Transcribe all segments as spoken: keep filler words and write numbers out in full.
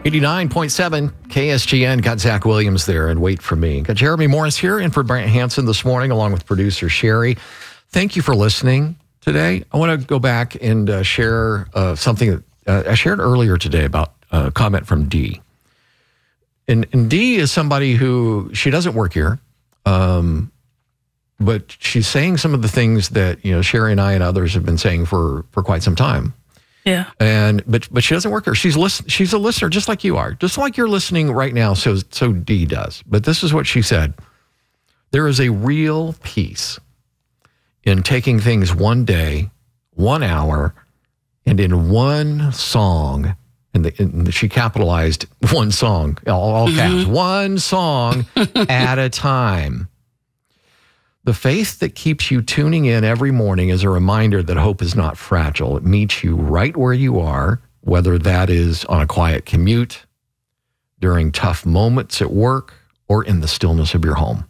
eighty-nine point seven K S G N. Got Zach Williams there and Wait for Me. Got Jeremy Morris here in for Brant Hansen this morning, along with producer Sherry. Thank you for listening today. I want to go back and uh, share uh, something that uh, I shared earlier today about a comment from Dee. And, and Dee is somebody who, she doesn't work here, um, but she's saying some of the things that, you know, Sherry and I and others have been saying for, for quite some time. Yeah. And but but she doesn't work here. She's listen, she's a listener just like you are. Just like you're listening right now, so so Dee does. But this is what she said. There is a real peace in taking things one day, one hour, and in one song, and, the, and she capitalized one song, all, all caps, mm-hmm. one song at a time. The faith that keeps you tuning in every morning is a reminder that hope is not fragile. It meets you right where you are, whether that is on a quiet commute, during tough moments at work, or in the stillness of your home.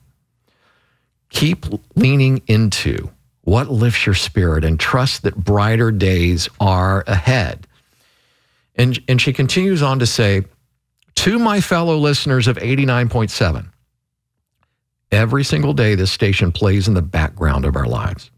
Keep leaning into what lifts your spirit and trust that brighter days are ahead. And, and she continues on to say, to my fellow listeners of eighty-nine point seven, every single day, this station plays in the background of our lives,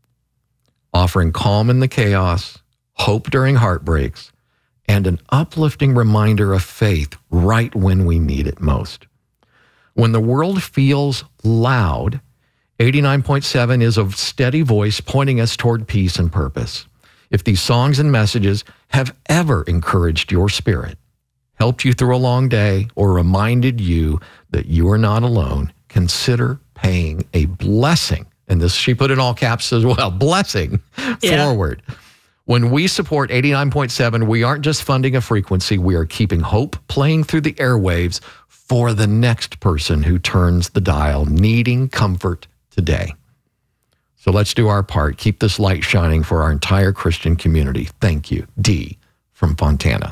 offering calm in the chaos, hope during heartbreaks, and an uplifting reminder of faith right when we need it most. When the world feels loud, eighty-nine point seven is a steady voice pointing us toward peace and purpose. If these songs and messages have ever encouraged your spirit, helped you through a long day, or reminded you that you are not alone, consider paying a blessing, and this she put in all caps as well, blessing yeah. forward. When we support eighty-nine point seven, we aren't just funding a frequency, we are keeping hope playing through the airwaves for the next person who turns the dial, needing comfort today. So let's do our part. Keep this light shining for our entire Christian community. Thank you, Dee from Fontana.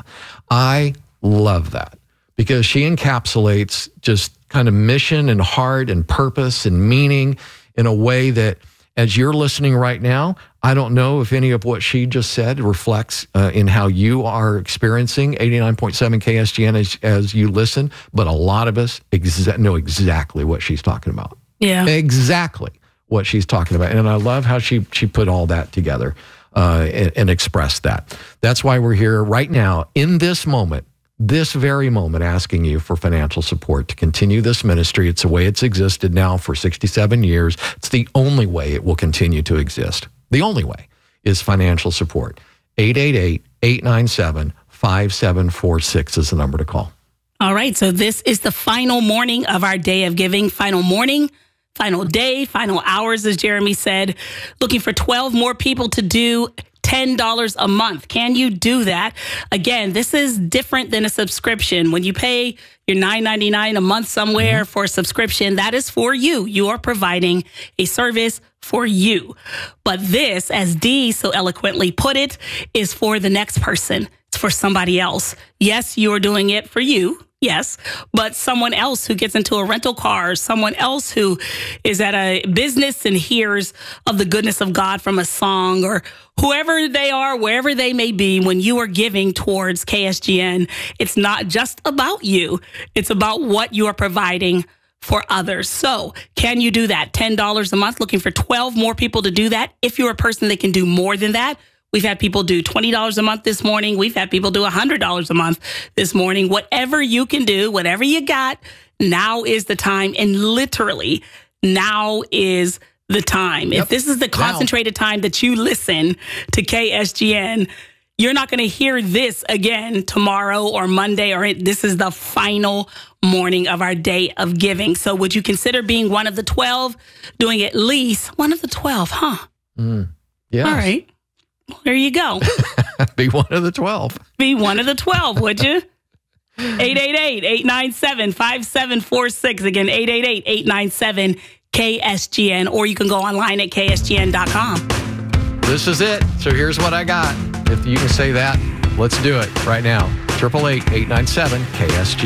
I love that because she encapsulates just kind of mission and heart and purpose and meaning in a way that, as you're listening right now, I don't know if any of what she just said reflects uh, in how you are experiencing eighty-nine point seven K S G N as, as you listen, but a lot of us exa- know exactly what she's talking about. Yeah. Exactly what she's talking about. And I love how she, she put all that together uh, and, and expressed that. That's why we're here right now in this moment, this very moment, asking you for financial support to continue this ministry. It's the way it's existed now for sixty-seven years. It's the only way it will continue to exist. The only way is financial support. eight eight eight, eight nine seven, five seven four six is the number to call. All right. So this is the final morning of our day of giving. Final morning, final day, final hours, as Jeremy said. Looking for twelve more people to do ten dollars a month. Can you do that? Again, this is different than a subscription. When you pay your nine ninety-nine a month somewhere mm-hmm. for a subscription, that is for you. You are providing a service for you. But this, as Dee so eloquently put it, is for the next person. It's for somebody else. Yes, you are doing it for you. Yes, but someone else who gets into a rental car, someone else who is at a business and hears of the goodness of God from a song, or whoever they are, wherever they may be, when you are giving towards K S G N, it's not just about you. It's about what you are providing for others. So can you do that? ten dollars a month, looking for twelve more people to do that. If you're a person that can do more than that, we've had people do twenty dollars a month this morning. We've had people do one hundred dollars a month this morning. Whatever you can do, whatever you got, now is the time. And literally, now is the time. Yep. If this is the concentrated now. time that you listen to K S G N, you're not going to hear this again tomorrow or Monday, or it, this is the final morning of our day of giving. So would you consider being one of the twelve, doing at least one of the twelve, huh? Mm, yeah. All right. There you go. Be one of the twelve. Be one of the twelve, would you? eight eight eight, eight nine seven, five seven four six. Again, eight eight eight, eight nine seven, K S G N. Or you can go online at K S G N dot com. This is it. So here's what I got. If you can say that, let's do it right now. eight eight eight, eight nine seven, K S G N.